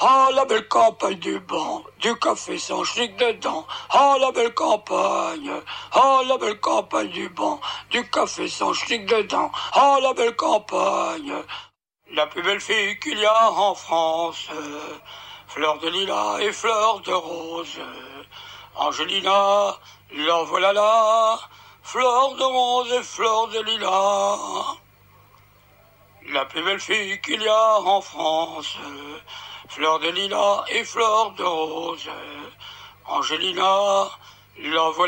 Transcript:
Ah, la belle campagne du banc, du café sans chic dedans. Ah, la belle campagne. Ah, la belle campagne du banc, du café sans chic dedans. Ah, la belle campagne. La plus belle fille qu'il y a en France, fleur de lilas et fleur de rose. Angelina, la voilà là, fleur de rose et fleur de lilas. La plus belle fille qu'il y a en France, fleur de lilas et fleur de rose. Angelina, la voilà.